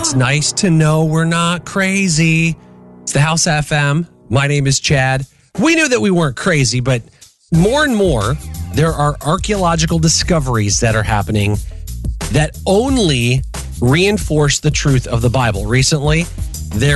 It's nice to know we're not crazy. It's the House FM. My name is Chad. We knew that we weren't crazy, but more and more, there are archaeological discoveries that are happening that only reinforce the truth of the Bible. Recently, there